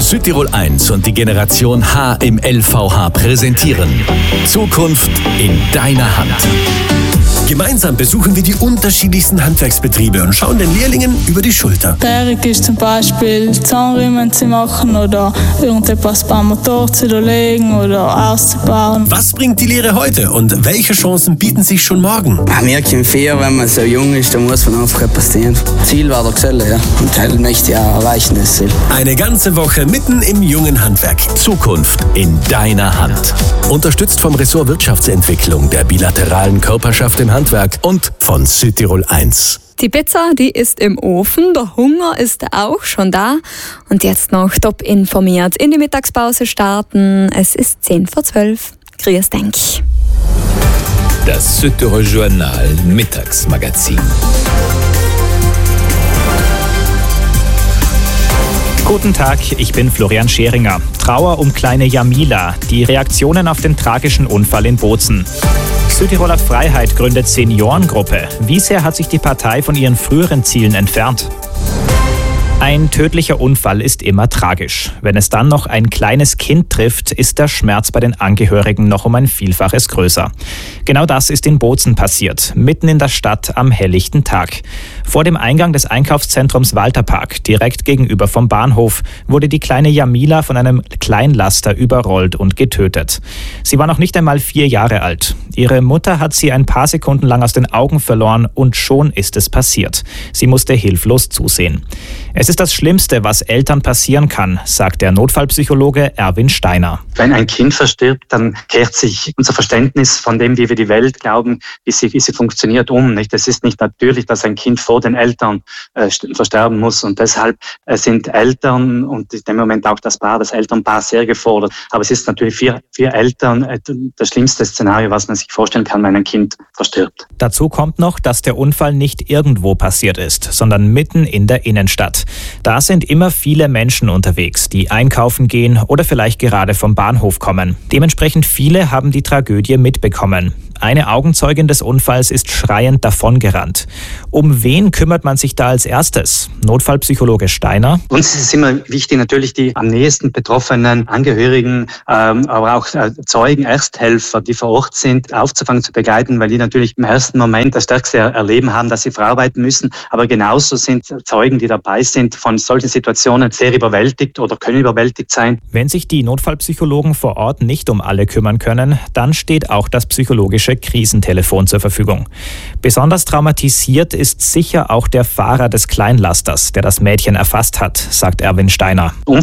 Südtirol 1 und die Generation H im LVH präsentieren Zukunft in deiner Hand. Gemeinsam besuchen wir die unterschiedlichsten Handwerksbetriebe und schauen den Lehrlingen über die Schulter. Derek ist zum Beispiel Zahnriemen zu machen oder irgendetwas beim Motor zu legen oder auszubauen. Was bringt die Lehre heute und welche Chancen bieten sich schon morgen? Mir kommt vor, wenn man so jung ist, dann muss man einfach etwas tun. Ziel war der Geselle, ja. Und er möchte ja erreichen, das Ziel. Eine ganze Woche mitten im jungen Handwerk. Zukunft in deiner Hand. Unterstützt vom Ressort Wirtschaftsentwicklung, der bilateralen Körperschaft im Handwerk und von Südtirol 1. Die Pizza, die ist im Ofen, der Hunger ist auch schon da. Und jetzt noch top informiert in die Mittagspause starten. Es ist 10:12. Grüß denk. Das Südtirol Journal Mittagsmagazin. Guten Tag, ich bin Florian Scheringer. Trauer um kleine Jamila, die Reaktionen auf den tragischen Unfall in Bozen. Südtiroler Freiheit gründet Seniorengruppe. Wie sehr hat sich die Partei von ihren früheren Zielen entfernt? Ein tödlicher Unfall ist immer tragisch. Wenn es dann noch ein kleines Kind trifft, ist der Schmerz bei den Angehörigen noch um ein Vielfaches größer. Genau das ist in Bozen passiert, mitten in der Stadt am helllichten Tag. Vor dem Eingang des Einkaufszentrums Walterpark, direkt gegenüber vom Bahnhof, wurde die kleine Jamila von einem Kleinlaster überrollt und getötet. Sie war noch nicht einmal 4 Jahre alt. Ihre Mutter hat sie ein paar Sekunden lang aus den Augen verloren und schon ist es passiert. Sie musste hilflos zusehen. Es ist das Schlimmste, was Eltern passieren kann, sagt der Notfallpsychologe Erwin Steiner. Wenn ein Kind verstirbt, dann kehrt sich unser Verständnis von dem, wie wir die Welt glauben, wie sie funktioniert, um. Es ist nicht natürlich, dass ein Kind vor den Eltern versterben muss. Und deshalb sind Eltern und in dem Moment auch das Elternpaar sehr gefordert. Aber es ist natürlich für Eltern das schlimmste Szenario, was man sich vorstellen kann, wenn ein Kind verstirbt. Dazu kommt noch, dass der Unfall nicht irgendwo passiert ist, sondern mitten in der Innenstadt. Da sind immer viele Menschen unterwegs, die einkaufen gehen oder vielleicht gerade vom Bahnhof kommen. Dementsprechend viele haben die Tragödie mitbekommen. Eine Augenzeugin des Unfalls ist schreiend davongerannt. Um wen kümmert man sich da als erstes? Notfallpsychologe Steiner. Uns ist es immer wichtig, natürlich die am nächsten betroffenen Angehörigen, aber auch Zeugen, Ersthelfer, die vor Ort sind, aufzufangen, zu begleiten, weil die natürlich im ersten Moment das stärkste Erleben haben, dass sie verarbeiten müssen. Aber genauso sind Zeugen, die dabei sind, von solchen Situationen sehr überwältigt oder können überwältigt sein. Wenn sich die Notfallpsychologen vor Ort nicht um alle kümmern können, dann steht auch das psychologische Krisentelefon zur Verfügung. Besonders traumatisiert ist sicher auch der Fahrer des Kleinlasters, der das Mädchen erfasst hat, sagt Erwin Steiner.